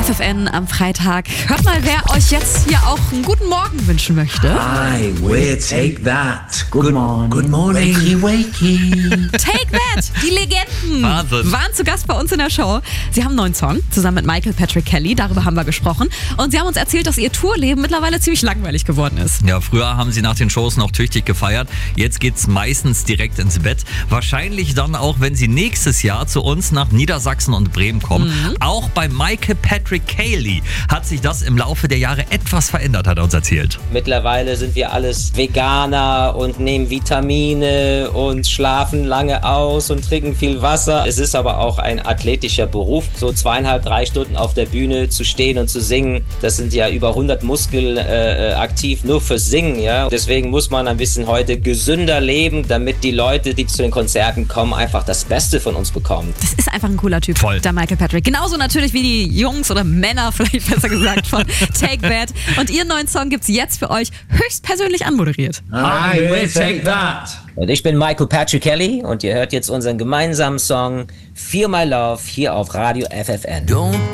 FFN am Freitag. Hört mal, wer euch jetzt hier auch einen guten Morgen wünschen möchte. Hi, we'll take that. Good morning. Good morning. Wakey, wakey. Take That, die Legenden, Wahnsinn. waren zu Gast bei uns in der Show. Sie haben einen neuen Song zusammen mit Michael Patrick Kelly, darüber haben wir gesprochen. Und sie haben uns erzählt, dass ihr Tourleben mittlerweile ziemlich langweilig geworden ist. Ja, früher haben sie nach den Shows noch tüchtig gefeiert. Jetzt geht's meistens direkt ins Bett. Wahrscheinlich dann auch, wenn sie nächstes Jahr zu uns nach Niedersachsen und Bremen kommen. Auch bei Michael Patrick Kelly hat sich das im Laufe der Jahre etwas verändert, hat er uns erzählt. Mittlerweile sind wir alles Veganer und nehmen Vitamine und schlafen lange aus und trinken viel Wasser. Es ist aber auch ein athletischer Beruf. So 2,5, 3 Stunden auf der Bühne zu stehen und zu singen, das sind ja über 100 Muskeln aktiv nur fürs Singen. Ja? Deswegen muss man ein bisschen heute gesünder leben, damit die Leute, die zu den Konzerten kommen, einfach das Beste von uns bekommen. Das ist einfach ein cooler Typ, Voll. der Michael Patrick. Genauso natürlich wie die Jungs oder Männer, vielleicht besser gesagt, von Take That. Und ihren neuen Song gibt's jetzt für euch höchstpersönlich anmoderiert. Hi, we'll take that. Und ich bin Michael Patrick Kelly und ihr hört jetzt unseren gemeinsamen Song Feel My Love hier auf Radio FFN. Don't